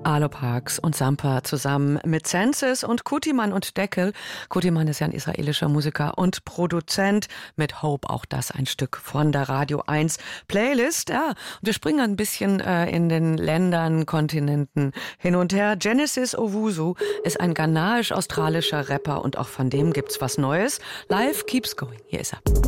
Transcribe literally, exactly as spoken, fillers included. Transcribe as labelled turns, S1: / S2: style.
S1: Aloparks und Sampa zusammen mit Senses und Kutiman und Deckel. Kutiman ist ja ein israelischer Musiker und Produzent. Mit Hope auch das ein Stück von der Radio eins Playlist. Ja, und wir springen ein bisschen äh, in den Ländern, Kontinenten hin und her. Genesis Owusu ist ein ghanaisch-australischer Rapper und auch von dem gibt's was Neues. Life keeps going. Hier ist er.